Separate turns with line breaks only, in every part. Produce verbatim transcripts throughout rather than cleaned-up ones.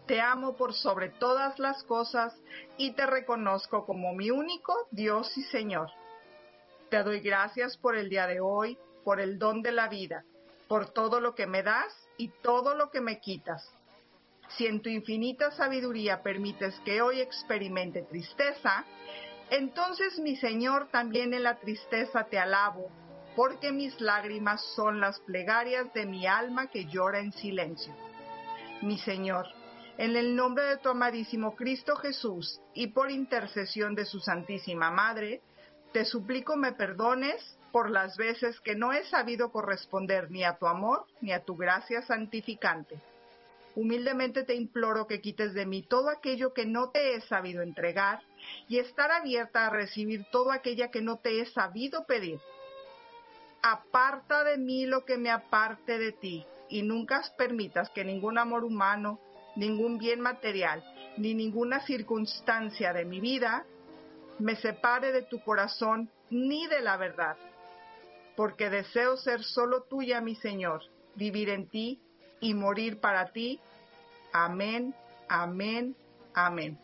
Te amo por sobre todas las cosas y te reconozco como mi único Dios y Señor. Te doy gracias por el día de hoy, por el don de la vida, por todo lo que me das y todo lo que me quitas. Si en tu infinita sabiduría permites que hoy experimente tristeza, entonces, mi Señor, también en la tristeza te alabo, porque mis lágrimas son las plegarias de mi alma que llora en silencio. Mi Señor, en el nombre de tu amadísimo Cristo Jesús y por intercesión de su Santísima Madre, te suplico me perdones por las veces que no he sabido corresponder ni a tu amor ni a tu gracia santificante. Humildemente te imploro que quites de mí todo aquello que no te he sabido entregar y estar abierta a recibir todo aquello que no te he sabido pedir. Aparta de mí lo que me aparte de ti y nunca permitas que ningún amor humano, ningún bien material, ni ninguna circunstancia de mi vida me separe de tu corazón ni de la verdad, porque deseo ser solo tuya, mi Señor, vivir en ti y morir para ti. Amén, amén, amén.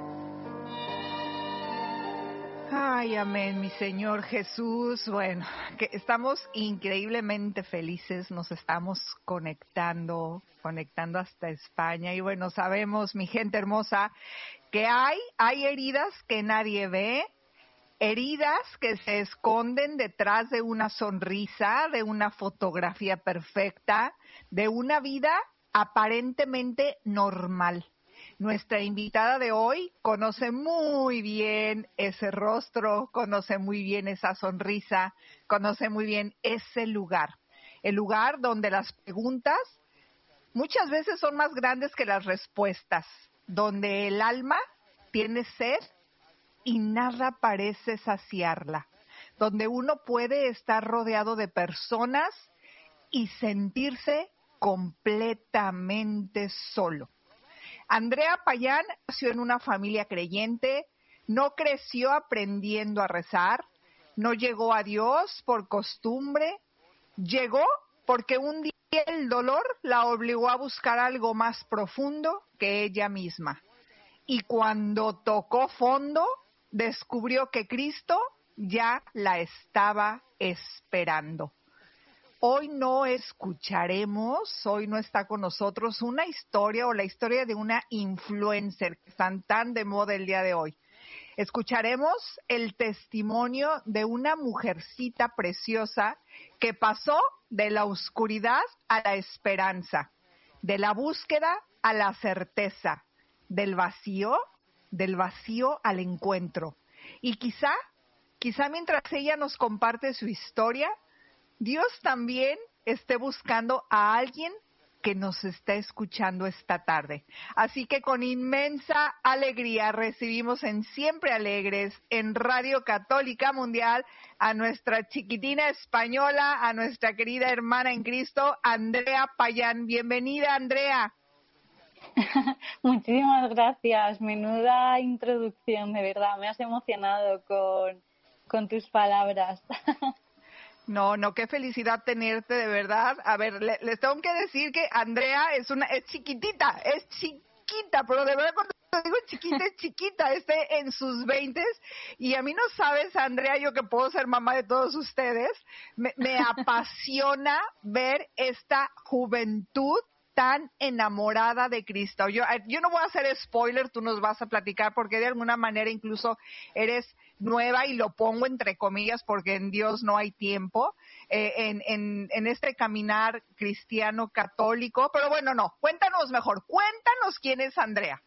Ay, amén, mi Señor Jesús. Bueno, que estamos increíblemente felices, nos estamos conectando, conectando hasta España. Y bueno, sabemos, mi gente hermosa, que hay, hay heridas que nadie ve, heridas que se esconden detrás de una sonrisa, de una fotografía perfecta, de una vida aparentemente normal. Nuestra invitada de hoy conoce muy bien ese rostro, conoce muy bien esa sonrisa, conoce muy bien ese lugar. El lugar donde las preguntas muchas veces son más grandes que las respuestas, donde el alma tiene sed y nada parece saciarla, donde uno puede estar rodeado de personas y sentirse completamente solo. Andrea Payán nació en una familia creyente, no creció aprendiendo a rezar, no llegó a Dios por costumbre, llegó porque un día el dolor la obligó a buscar algo más profundo que ella misma. Y cuando tocó fondo, descubrió que Cristo ya la estaba esperando. Hoy no escucharemos, hoy no está con nosotros una historia o la historia de una influencer que están tan de moda el día de hoy. Escucharemos el testimonio de una mujercita preciosa que pasó de la oscuridad a la esperanza, de la búsqueda a la certeza, del vacío, del vacío al encuentro. Y quizá, quizá mientras ella nos comparte su historia, Dios también esté buscando a alguien que nos está escuchando esta tarde. Así que con inmensa alegría recibimos en Siempre Alegres, en Radio Católica Mundial, a nuestra chiquitina española, a nuestra querida hermana en Cristo, Andrea Payán. Bienvenida, Andrea.
Muchísimas gracias. Menuda introducción, de verdad. Me has emocionado con, con tus palabras.
No, no, qué felicidad tenerte, de verdad. A ver, le, les tengo que decir que Andrea es una, es chiquitita, es chiquita, pero de verdad cuando digo chiquita, es chiquita, esté en sus veintes. Y a mí no sabes, Andrea, yo que puedo ser mamá de todos ustedes, me, me apasiona ver esta juventud tan enamorada de Cristo. Yo, yo no voy a hacer spoiler, tú nos vas a platicar, porque de alguna manera incluso eres nueva, y lo pongo entre comillas porque en Dios no hay tiempo, eh, en, en, en este caminar cristiano católico. Pero bueno, no, cuéntanos mejor, cuéntanos quién es Andrea.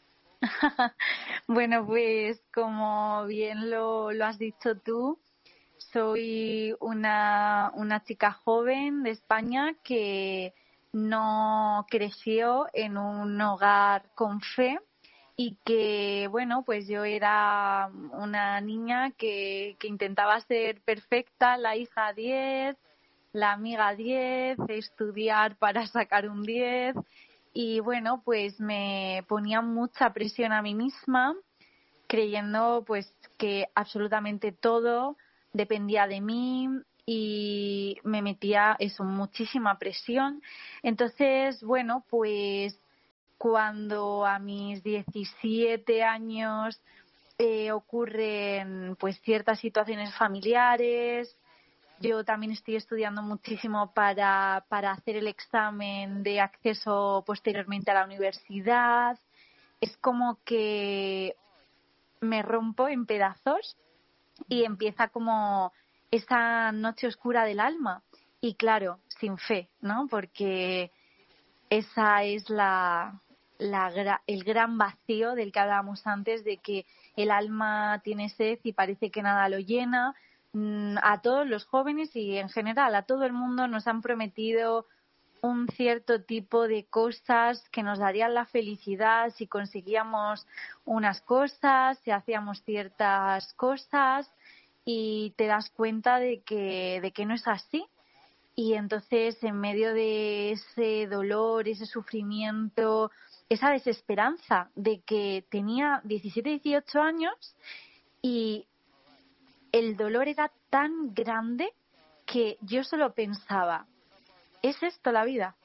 Bueno, pues como bien lo, lo has dicho tú, soy una, una chica joven de España que no creció en un hogar con fe y que, bueno, pues yo era una niña que, que intentaba ser perfecta, la hija diez, la amiga diez, estudiar para sacar un diez y, bueno, pues me ponía mucha presión a mí misma, creyendo pues que absolutamente todo dependía de mí y me metía eso, muchísima presión. Entonces, bueno, pues cuando a mis diecisiete años eh, ocurren pues ciertas situaciones familiares. Yo también estoy estudiando muchísimo para, para hacer el examen de acceso posteriormente a la universidad. Es como que me rompo en pedazos y empieza como esa noche oscura del alma. Y claro, sin fe, ¿no? Porque esa es la, la, el gran vacío del que hablábamos antes, de que el alma tiene sed y parece que nada lo llena. A todos los jóvenes y en general a todo el mundo nos han prometido un cierto tipo de cosas que nos darían la felicidad si conseguíamos unas cosas, si hacíamos ciertas cosas, y te das cuenta de que, de que no es así. Y entonces, en medio de ese dolor, ese sufrimiento, esa desesperanza de que tenía diecisiete, dieciocho años y el dolor era tan grande que yo solo pensaba, ¿es esto la vida?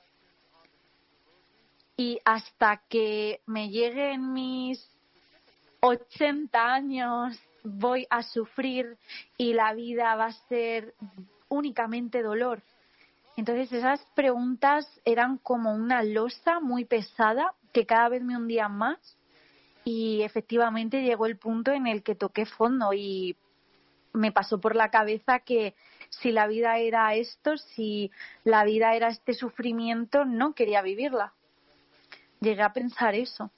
Y hasta que me lleguen mis ochenta años voy a sufrir y la vida va a ser únicamente dolor. Entonces esas preguntas eran como una losa muy pesada que cada vez me hundía más, y efectivamente llegó el punto en el que toqué fondo y me pasó por la cabeza que si la vida era esto, si la vida era este sufrimiento, no quería vivirla. Llegué a pensar eso.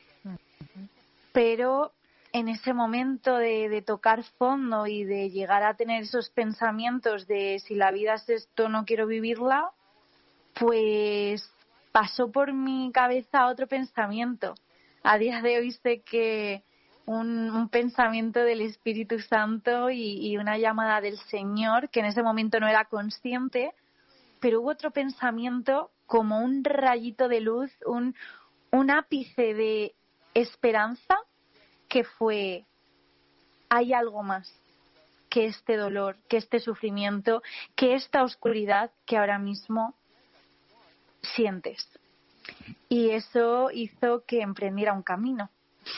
Pero en ese momento de, de tocar fondo y de llegar a tener esos pensamientos de si la vida es esto, no quiero vivirla, pues pasó por mi cabeza otro pensamiento. A día de hoy sé que un, un pensamiento del Espíritu Santo y, y una llamada del Señor, que en ese momento no era consciente, pero hubo otro pensamiento como un rayito de luz, un, un ápice de esperanza, que fue: hay algo más que este dolor, que este sufrimiento, que esta oscuridad que ahora mismo sientes. Y eso hizo que emprendiera un camino.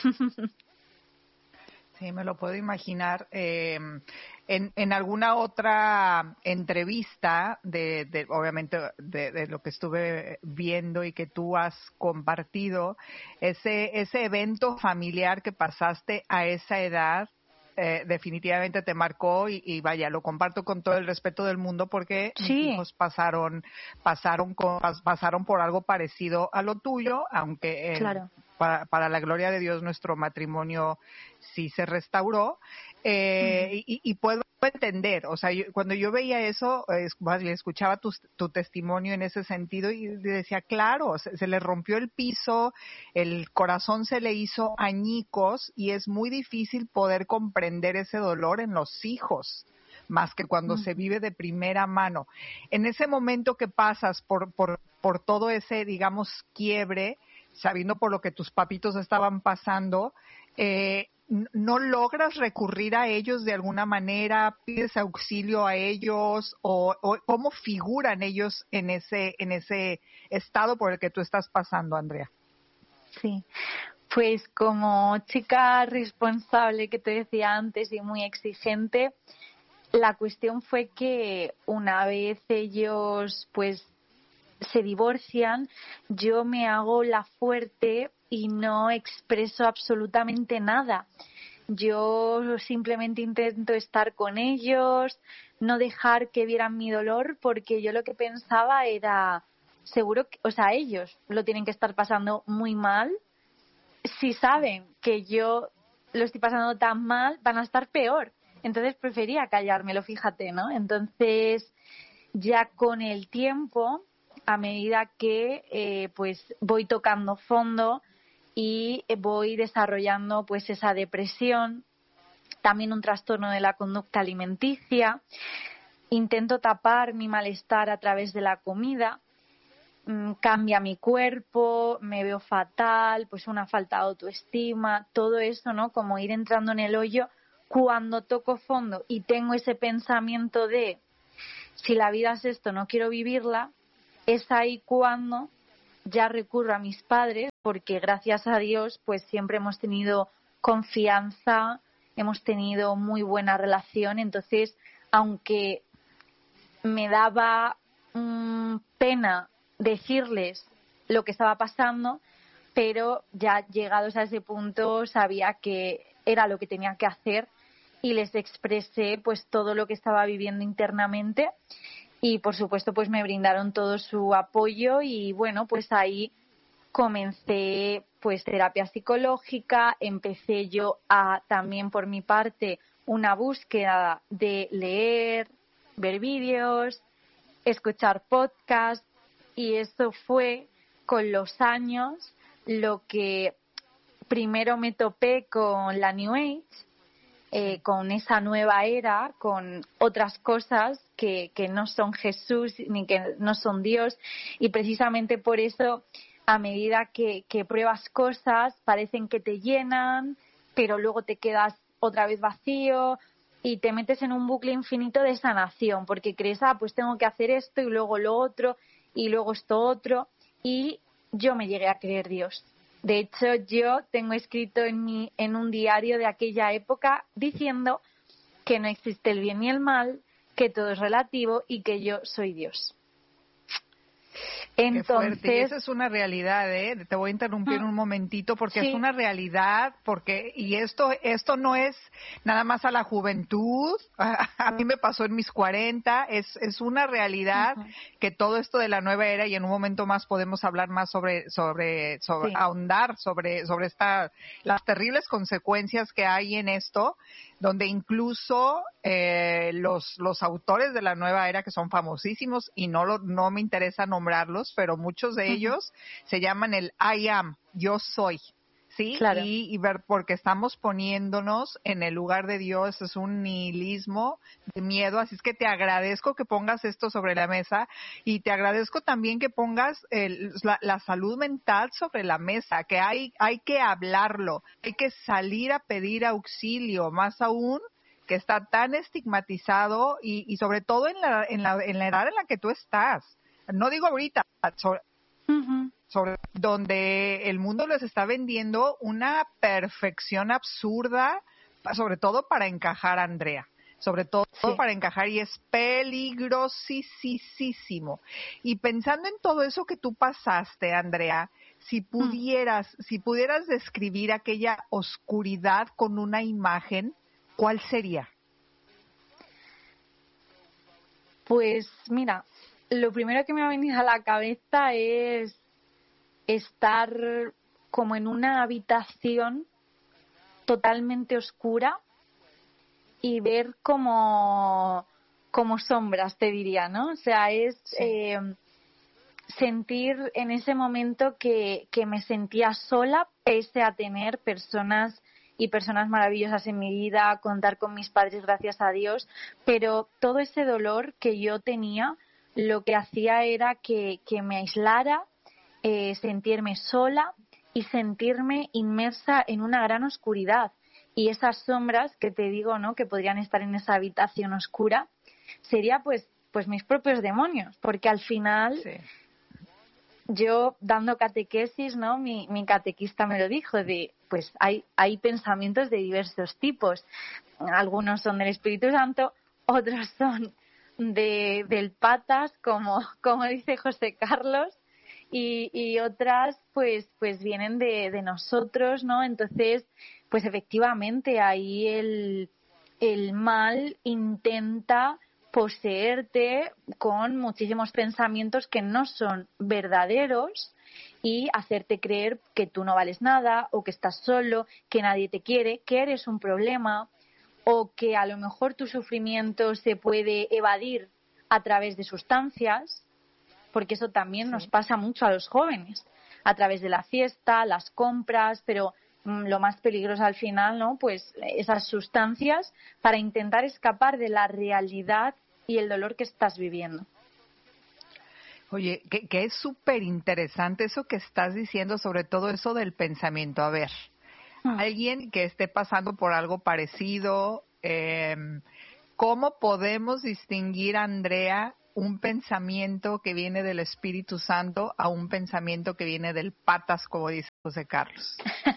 Sí, me lo puedo imaginar. Eh, en, en alguna otra entrevista, de, de obviamente de, de lo que estuve viendo y que tú has compartido, ese, ese evento familiar que pasaste a esa edad, eh, definitivamente te marcó y, y vaya, lo comparto con todo el respeto del mundo porque
Sí.
mis hijos pasaron, pasaron, con, pasaron por algo parecido a lo tuyo, aunque eh,
Claro.
para, para la gloria de Dios nuestro matrimonio sí se restauró, eh, uh-huh. y, y puedo entender, o sea, yo, cuando yo veía eso, eh, escuchaba tu, tu testimonio en ese sentido y decía, claro, se, se le rompió el piso, el corazón se le hizo añicos y es muy difícil poder comprender ese dolor en los hijos, más que cuando uh-huh. se vive de primera mano. En ese momento que pasas por, por, por todo ese, digamos, quiebre, sabiendo por lo que tus papitos estaban pasando, eh, ¿no logras recurrir a ellos de alguna manera? ¿Pides auxilio a ellos? ¿O, o cómo figuran ellos en ese, en ese estado por el que tú estás pasando, Andrea?
Sí, pues como chica responsable que te decía antes y muy exigente, la cuestión fue que una vez ellos pues se divorcian, yo me hago la fuerte y no expreso absolutamente nada. Yo simplemente intento estar con ellos, no dejar que vieran mi dolor, porque yo lo que pensaba era, seguro que, o sea, ellos lo tienen que estar pasando muy mal. Si saben que yo lo estoy pasando tan mal, van a estar peor. Entonces prefería callármelo, fíjate, ¿no? Entonces, ya con el tiempo, a medida que eh, pues voy tocando fondo y voy desarrollando pues esa depresión, también un trastorno de la conducta alimenticia, intento tapar mi malestar a través de la comida, mmm, cambia mi cuerpo, me veo fatal, pues una falta de autoestima, todo eso, ¿no? Como ir entrando en el hoyo. Cuando toco fondo y tengo ese pensamiento de si la vida es esto, no quiero vivirla, es ahí cuando ya recurro a mis padres porque gracias a Dios pues siempre hemos tenido confianza, hemos tenido muy buena relación. Entonces, aunque me daba mmm, pena decirles lo que estaba pasando, pero ya llegados a ese punto sabía que era lo que tenía que hacer y les expresé pues todo lo que estaba viviendo internamente y por supuesto pues me brindaron todo su apoyo y bueno, pues ahí comencé pues terapia psicológica, empecé yo a también por mi parte una búsqueda de leer, ver vídeos, escuchar podcasts y eso fue con los años lo que primero me topé con la New Age, eh, con esa nueva era, con otras cosas que, que no son Jesús ni que no son Dios y precisamente por eso a medida que, que pruebas cosas parecen que te llenan pero luego te quedas otra vez vacío y te metes en un bucle infinito de sanación porque crees, ah, pues tengo que hacer esto y luego lo otro y luego esto otro y yo me llegué a creer Dios. De hecho, yo tengo escrito en, mi, en un diario de aquella época diciendo que no existe el bien ni el mal, que todo es relativo y que yo soy Dios.
Entonces, qué fuerte. Y esa es una realidad, ¿eh? Te voy a interrumpir un momentito porque sí. Es una realidad, porque y esto esto no es nada más a la juventud, a, a mí me pasó en mis cuarenta, es es una realidad uh-huh. que todo esto de la nueva era y en un momento más podemos hablar más sobre sobre sobre sí. ahondar sobre sobre esta las terribles consecuencias que hay en esto, donde incluso eh, los los autores de la nueva era que son famosísimos y no lo no me interesa nombrarlos, pero muchos de ellos uh-huh. se llaman el I am, yo soy, ¿sí?
Claro.
Y, y ver, porque estamos poniéndonos en el lugar de Dios, es un nihilismo de miedo, así es que te agradezco que pongas esto sobre la mesa y te agradezco también que pongas el, la, la salud mental sobre la mesa, que hay, hay que hablarlo, hay que salir a pedir auxilio, más aún que está tan estigmatizado y, y sobre todo en la, en, la, en la edad en la que tú estás. No digo ahorita, sobre, uh-huh. sobre donde el mundo les está vendiendo una perfección absurda, sobre todo para encajar, Andrea, sobre todo sí. para encajar y es peligrosísimo. Y pensando en todo eso que tú pasaste, Andrea, si pudieras, uh-huh. si pudieras describir aquella oscuridad con una imagen, ¿cuál sería?
Pues mira, lo primero que me ha venido a la cabeza es estar como en una habitación totalmente oscura y ver como, como sombras, te diría, ¿no? O sea, es sí. eh, sentir en ese momento que, que me sentía sola pese a tener personas y personas maravillosas en mi vida, contar con mis padres, gracias a Dios, pero todo ese dolor que yo tenía lo que hacía era que, que me aislara, eh, sentirme sola y sentirme inmersa en una gran oscuridad. Y esas sombras que te digo, ¿no?, que podrían estar en esa habitación oscura, sería pues, pues mis propios demonios, porque al final sí. yo dando catequesis, ¿no?, mi, mi catequista me lo dijo, de pues hay, hay pensamientos de diversos tipos. Algunos son del Espíritu Santo, otros son de del patas, como como dice José Carlos, y, y otras pues pues vienen de, de nosotros, ¿no? Entonces, pues efectivamente ahí el el mal intenta poseerte con muchísimos pensamientos que no son verdaderos y hacerte creer que tú no vales nada o que estás solo, que nadie te quiere, que eres un problema, o que a lo mejor tu sufrimiento se puede evadir a través de sustancias, porque eso también sí. nos pasa mucho a los jóvenes, a través de la fiesta, las compras, pero mmm, lo más peligroso al final, ¿no?, pues esas sustancias para intentar escapar de la realidad y el dolor que estás viviendo.
Oye, que, que es súper interesante eso que estás diciendo, sobre todo eso del pensamiento. A ver, alguien que esté pasando por algo parecido, eh, ¿cómo podemos distinguir, Andrea, un pensamiento que viene del Espíritu Santo a un pensamiento que viene del patas, como dice José Carlos?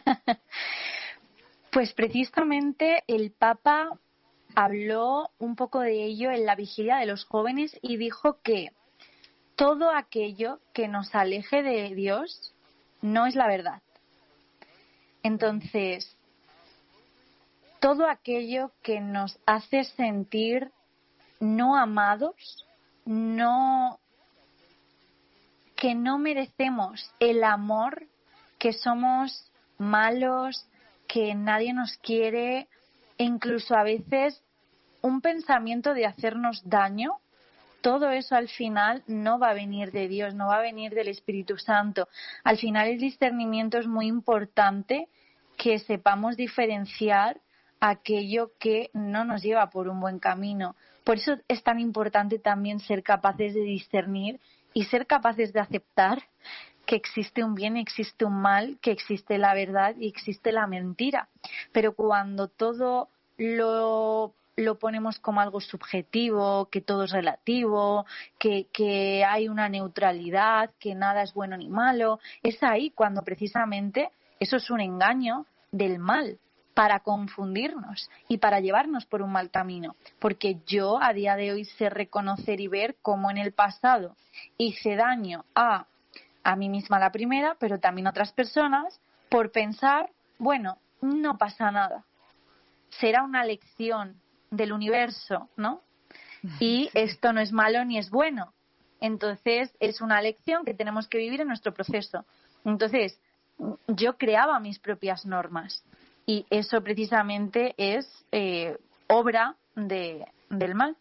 Pues precisamente el Papa habló un poco de ello en la vigilia de los jóvenes y dijo que todo aquello que nos aleje de Dios no es la verdad. Entonces, todo aquello que nos hace sentir no amados, no, que no merecemos el amor, que somos malos, que nadie nos quiere, e incluso a veces un pensamiento de hacernos daño, todo eso al final no va a venir de Dios, no va a venir del Espíritu Santo. Al final el discernimiento es muy importante, que sepamos diferenciar aquello que no nos lleva por un buen camino. Por eso es tan importante también ser capaces de discernir y ser capaces de aceptar que existe un bien y existe un mal, que existe la verdad y existe la mentira. Pero cuando todo lo, lo ponemos como algo subjetivo, que todo es relativo, que, que hay una neutralidad, que nada es bueno ni malo, es ahí cuando precisamente eso es un engaño del mal, para confundirnos y para llevarnos por un mal camino. Porque yo a día de hoy sé reconocer y ver cómo en el pasado hice daño a, a mí misma la primera, pero también a otras personas, por pensar, bueno, no pasa nada. Será una lección del universo, ¿no? Y esto no es malo ni es bueno. Entonces, es una lección que tenemos que vivir en nuestro proceso. Entonces, yo creaba mis propias normas. Y eso precisamente es eh, obra de, del mal.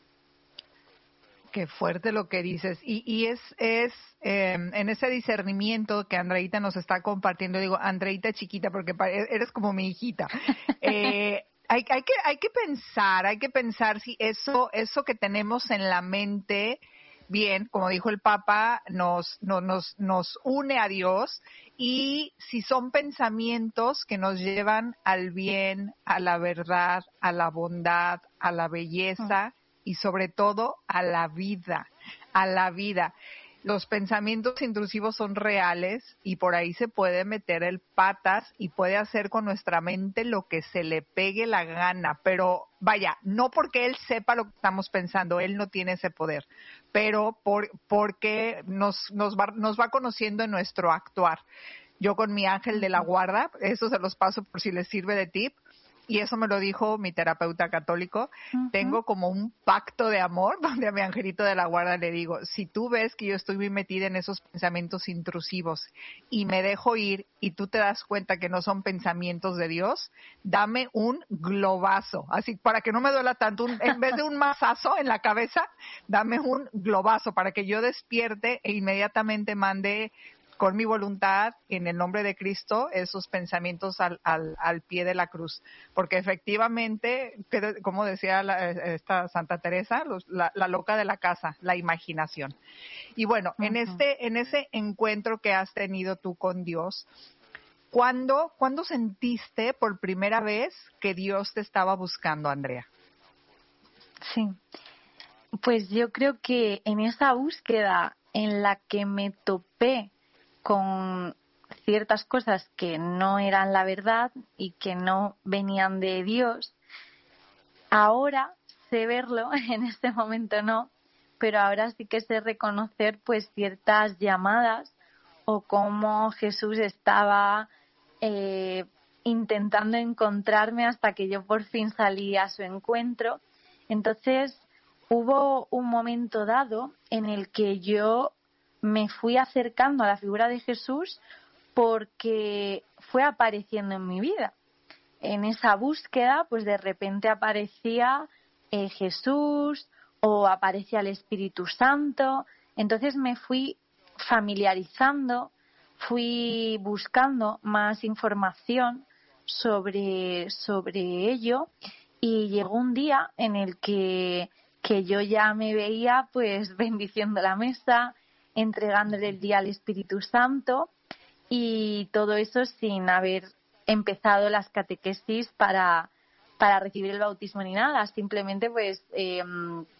Qué fuerte lo que dices. Y, y es, es eh, en ese discernimiento que Andreita nos está compartiendo, digo, Andreita chiquita, porque eres como mi hijita. Eh, hay, hay, que, hay que pensar, hay que pensar si eso, eso que tenemos en la mente, bien, como dijo el Papa, nos, no, nos, nos une a Dios, y si son pensamientos que nos llevan al bien, a la verdad, a la bondad, a la belleza y sobre todo a la vida, a la vida. Los pensamientos intrusivos son reales y por ahí se puede meter el patas y puede hacer con nuestra mente lo que se le pegue la gana, pero vaya, no porque él sepa lo que estamos pensando, él no tiene ese poder, pero por, porque nos, nos, va, nos va conociendo en nuestro actuar. Yo con mi ángel de la guarda, eso se los paso por si les sirve de tip, y eso me lo dijo mi terapeuta católico, uh-huh. Tengo como un pacto de amor donde a mi angelito de la guarda le digo, si tú ves que yo estoy muy metida en esos pensamientos intrusivos y me dejo ir y tú te das cuenta que no son pensamientos de Dios, dame un globazo, así para que no me duela tanto, un, en vez de un mazazo en la cabeza, dame un globazo para que yo despierte e inmediatamente mande con mi voluntad, en el nombre de Cristo, esos pensamientos al, al, al pie de la cruz. Porque efectivamente, como decía la, esta Santa Teresa, los, la, la loca de la casa, la imaginación. Y bueno, uh-huh. en este, en ese encuentro que has tenido tú con Dios, ¿cuándo, ¿cuándo sentiste por primera vez que Dios te estaba buscando, Andrea?
Sí, pues yo creo que en esa búsqueda en la que me topé con ciertas cosas que no eran la verdad y que no venían de Dios, ahora sé verlo, en este momento no, pero ahora sí que sé reconocer pues ciertas llamadas o cómo Jesús estaba eh, intentando encontrarme hasta que yo por fin salí a su encuentro. Entonces hubo un momento dado en el que yo me fui acercando a la figura de Jesús porque fue apareciendo en mi vida. En esa búsqueda, pues de repente aparecía eh, Jesús o aparecía el Espíritu Santo. Entonces me fui familiarizando, fui buscando más información sobre, sobre ello y llegó un día en el que, que yo ya me veía pues bendiciendo la mesa, entregándole el día al Espíritu Santo y todo eso sin haber empezado las catequesis para, para recibir el bautismo ni nada, simplemente pues eh,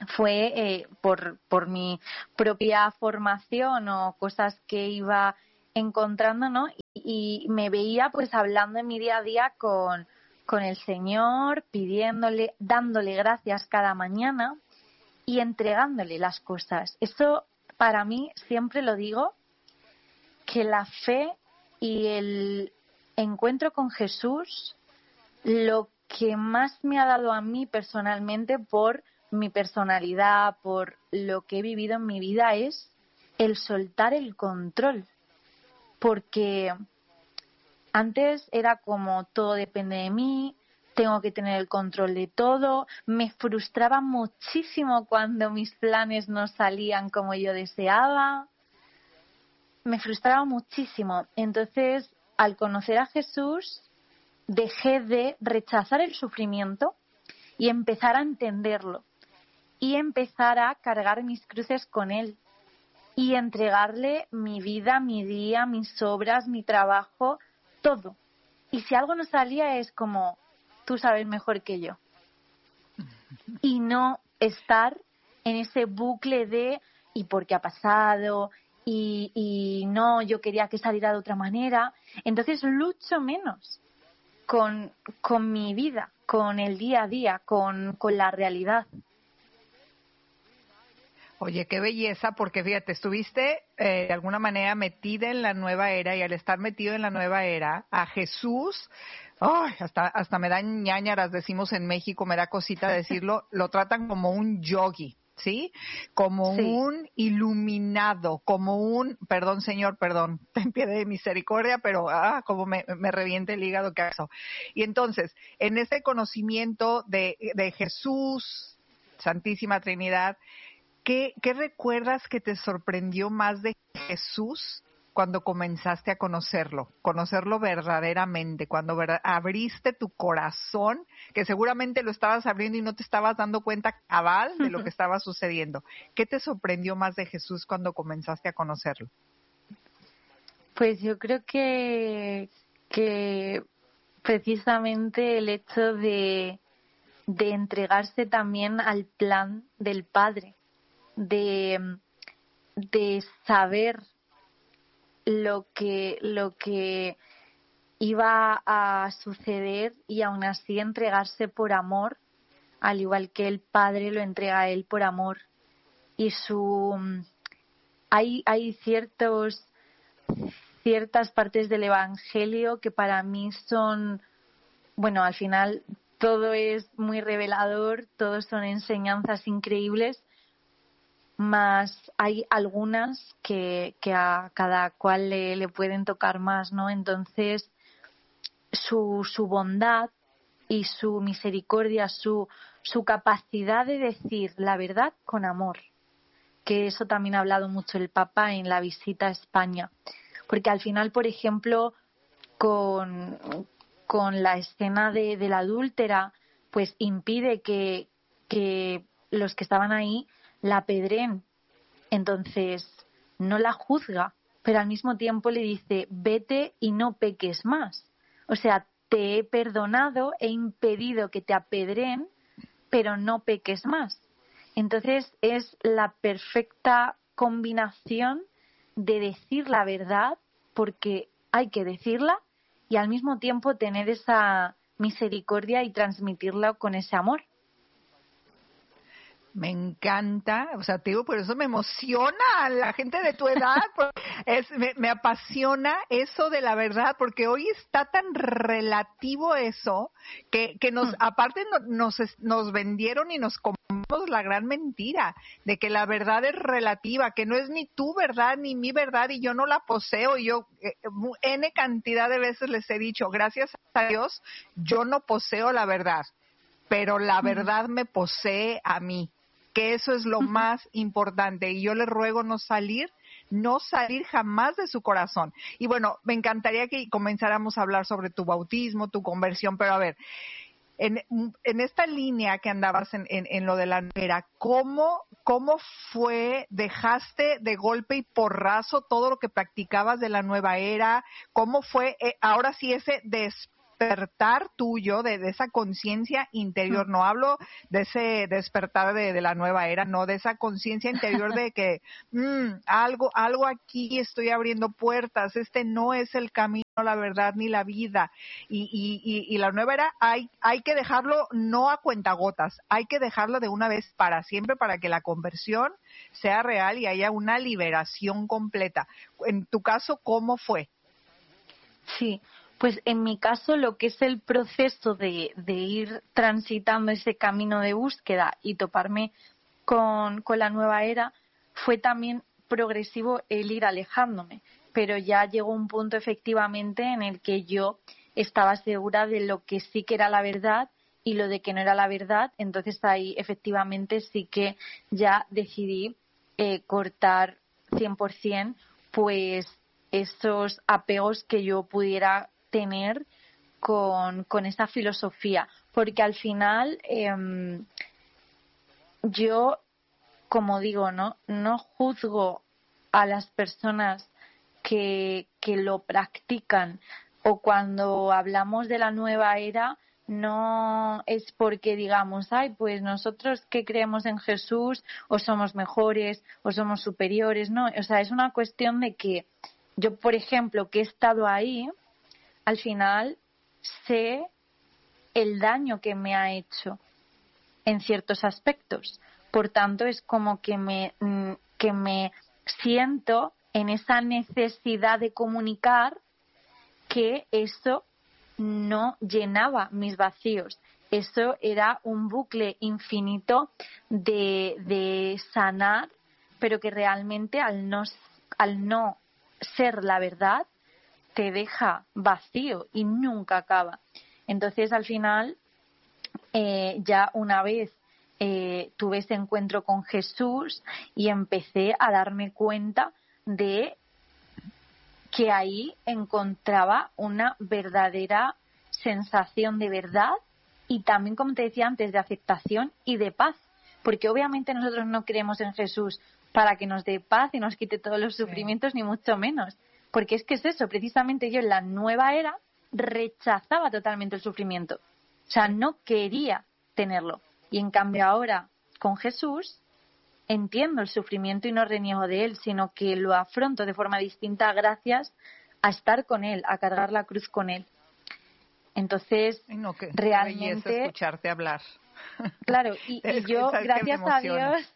fue eh, por, por mi propia formación o cosas que iba encontrando, ¿no? Y, y me veía pues hablando en mi día a día con, con el Señor, pidiéndole, dándole gracias cada mañana y entregándole las cosas. Eso para mí, siempre lo digo, que la fe y el encuentro con Jesús, lo que más me ha dado a mí personalmente por mi personalidad, por lo que he vivido en mi vida, es el soltar el control. Porque antes era como todo depende de mí, tengo que tener el control de todo, me frustraba muchísimo cuando mis planes no salían como yo deseaba, me frustraba muchísimo. Entonces, al conocer a Jesús, dejé de rechazar el sufrimiento y empezar a entenderlo y empezar a cargar mis cruces con Él y entregarle mi vida, mi día, mis obras, mi trabajo, todo. Y si algo no salía es como, tú sabes mejor que yo. Y no estar en ese bucle de ¿y por qué ha pasado? Y, y no, yo quería que saliera de otra manera. Entonces lucho menos con, con mi vida, con el día a día, con, con la realidad.
Oye, qué belleza, porque fíjate, estuviste eh, de alguna manera metida en la nueva era, y al estar metido en la nueva era, a Jesús, ay, hasta, hasta me dan ñáñaras, decimos en México, me da cosita decirlo, lo tratan como un yogi, ¿sí? Como
Sí.
un iluminado, como un, perdón señor, perdón, ten piedad de misericordia, pero ah, como me, me revienta el hígado que eso. Y entonces, en ese conocimiento de, de Jesús, Santísima Trinidad, ¿Qué, ¿Qué recuerdas que te sorprendió más de Jesús cuando comenzaste a conocerlo? Conocerlo verdaderamente, cuando ver, abriste tu corazón, que seguramente lo estabas abriendo y no te estabas dando cuenta cabal de lo que estaba sucediendo. ¿Qué te sorprendió más de Jesús cuando comenzaste a conocerlo?
Pues yo creo que, que precisamente el hecho de, de entregarse también al plan del Padre. De, de saber lo que lo que iba a suceder y aún así entregarse por amor, al igual que el Padre lo entrega a él por amor. Y su hay hay ciertos ciertas partes del Evangelio que para mí son, bueno, al final todo es muy revelador, todos son enseñanzas increíbles. Más hay algunas que, que a cada cual le, le pueden tocar más, ¿no? Entonces, su, su bondad y su misericordia, su, su capacidad de decir la verdad con amor, que eso también ha hablado mucho el Papa en la visita a España. Porque al final, por ejemplo, con, con la escena de, de la adúltera, pues impide que, que los que estaban ahí la apedreen. Entonces no la juzga, pero al mismo tiempo le dice, vete y no peques más. O sea, te he perdonado, he impedido que te apedreen, pero no peques más. Entonces es la perfecta combinación de decir la verdad, porque hay que decirla, y al mismo tiempo tener esa misericordia y transmitirla con ese amor.
Me encanta, o sea, te digo, por eso me emociona a la gente de tu edad, es, me, me apasiona eso de la verdad, porque hoy está tan relativo eso, que, que nos, aparte no, nos, nos vendieron y nos compramos la gran mentira, de que la verdad es relativa, que no es ni tu verdad ni mi verdad y yo no la poseo, y yo eh, N cantidad de veces les he dicho, gracias a Dios, yo no poseo la verdad, pero la verdad me posee a mí. Que eso es lo más importante, y yo le ruego no salir, no salir jamás de su corazón. Y bueno, me encantaría que comenzáramos a hablar sobre tu bautismo, tu conversión, pero a ver, en, en esta línea que andabas en, en, en lo de la era, ¿cómo, ¿cómo fue, dejaste de golpe y porrazo todo lo que practicabas de la nueva era? ¿Cómo fue, eh, ahora sí, ese despertar despertar tuyo, de, de esa conciencia interior. No hablo de ese despertar de, de la nueva era, no, de esa conciencia interior de que mmm, algo, algo aquí estoy abriendo puertas, este no es el camino, la verdad ni la vida. Y, y, y, y la nueva era hay, hay que dejarlo no a cuentagotas, hay que dejarlo de una vez para siempre para que la conversión sea real y haya una liberación completa. En tu caso, ¿cómo fue?
Sí, pues en mi caso lo que es el proceso de, de ir transitando ese camino de búsqueda y toparme con, con la nueva era fue también progresivo el ir alejándome, pero ya llegó un punto efectivamente en el que yo estaba segura de lo que sí que era la verdad y lo de que no era la verdad, entonces ahí efectivamente sí que ya decidí eh, cortar cien por ciento pues esos apegos que yo pudiera tener con, con esa filosofía, porque al final eh, yo, como digo, no no juzgo a las personas que, que lo practican, o cuando hablamos de la nueva era no es porque digamos, ay, pues nosotros que creemos en Jesús o somos mejores o somos superiores, no, o sea, es una cuestión de que yo, por ejemplo, que he estado ahí, al final sé el daño que me ha hecho en ciertos aspectos. Por tanto, es como que me, que me siento en esa necesidad de comunicar que eso no llenaba mis vacíos. Eso era un bucle infinito de, de sanar, pero que realmente al no, al no ser la verdad te deja vacío y nunca acaba. Entonces, al final, eh, ya una vez eh, tuve ese encuentro con Jesús y empecé a darme cuenta de que ahí encontraba una verdadera sensación de verdad y también, como te decía antes, de aceptación y de paz, porque obviamente nosotros no creemos en Jesús para que nos dé paz y nos quite todos los sufrimientos, sí, ni mucho menos, porque es que es eso, precisamente yo en la nueva era rechazaba totalmente el sufrimiento, o sea, no quería tenerlo, y en cambio ahora con Jesús entiendo el sufrimiento y no reniego de él, sino que lo afronto de forma distinta gracias a estar con él, a cargar la cruz con él. Entonces,
no, que,
realmente...
Qué escucharte hablar.
Claro, y, y yo, gracias a Dios...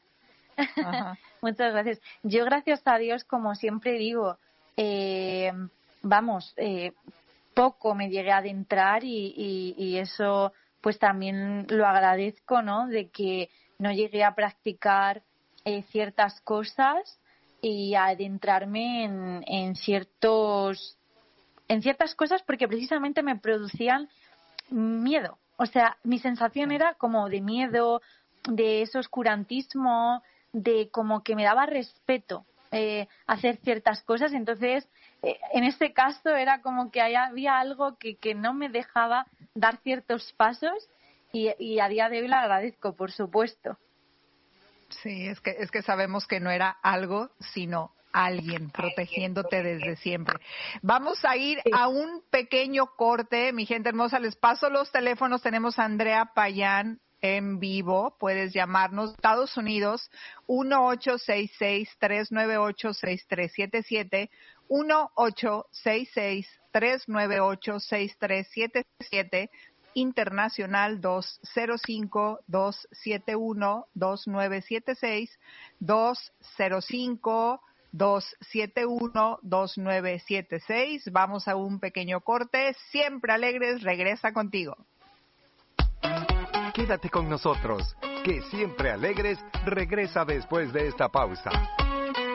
Muchas gracias. Yo, gracias a Dios, como siempre digo, eh, vamos, eh, poco me llegué a adentrar y, y, y eso pues también lo agradezco, ¿no? De que no llegué a practicar eh, ciertas cosas y a adentrarme en, en ciertos en ciertas cosas porque precisamente me producían miedo. O sea, mi sensación era como de miedo, de ese oscurantismo, de como que me daba respeto eh, hacer ciertas cosas. Entonces, eh, en este caso era como que había algo que, que no me dejaba dar ciertos pasos y, y a día de hoy lo agradezco, por supuesto.
Sí, es que, es que sabemos que no era algo, sino alguien protegiéndote desde siempre. Vamos a ir a un pequeño corte, mi gente hermosa, les paso los teléfonos, tenemos a Andrea Payán en vivo, puedes llamarnos, Estados Unidos, uno ocho seis seis, tres nueve ocho, seis tres siete siete, uno ocho seis seis, tres nueve ocho, seis tres siete siete, internacional dos cero cinco, dos siete uno, dos nueve siete seis, dos cero cinco, dos siete uno, dos nueve siete seis. Vamos a un pequeño corte. Siempre Alegres regresa contigo.
Quédate con nosotros, que Siempre Alegres regresa después de esta pausa.